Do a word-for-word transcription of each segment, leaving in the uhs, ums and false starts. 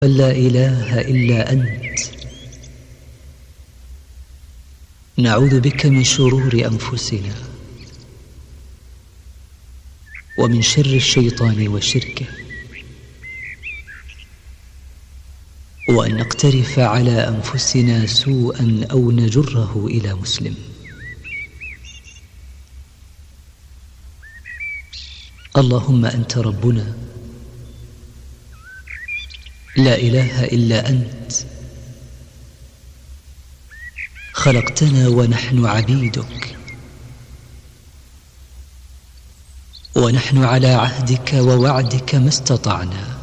لا إله إلا أنت. نعوذ بك من شرور أنفسنا ومن شر الشيطان وشركه، وأن نقترف على أنفسنا سوءا أو نجره إلى مسلم. اللهم أنت ربنا، لا إله إلا أنت، خلقتنا ونحن عبيدك، ونحن على عهدك ووعدك ما استطعنا.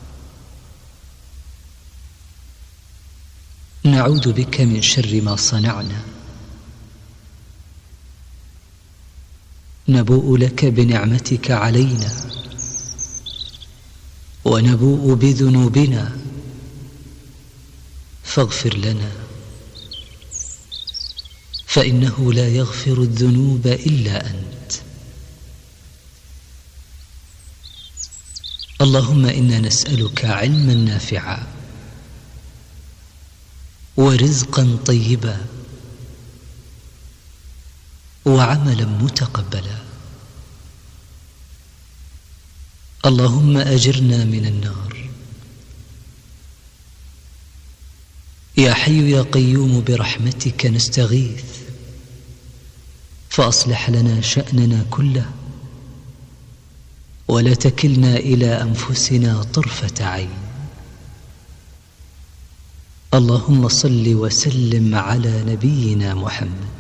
نعوذ بك من شر ما صنعنا، نبوء لك بنعمتك علينا ونبوء بذنوبنا، فاغفر لنا، فإنه لا يغفر الذنوب إلا أنت. اللهم إنا نسألك علما نافعا ورزقا طيبا وعملا متقبلا. اللهم أجرنا من النار. يا حي يا قيوم برحمتك نستغيث، فأصلح لنا شأننا كله، ولا تكلنا إلى أنفسنا طرفة عين. اللهم صل وسلم على نبينا محمد.